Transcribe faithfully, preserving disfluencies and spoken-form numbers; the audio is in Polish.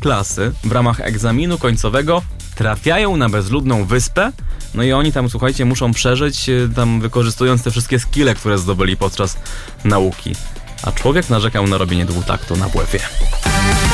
klasy w ramach egzaminu końcowego trafiają na bezludną wyspę, no i oni tam, słuchajcie, muszą przeżyć, tam wykorzystując te wszystkie skille, które zdobyli podczas nauki. A człowiek narzekał na robienie dwutaktu na błędzie.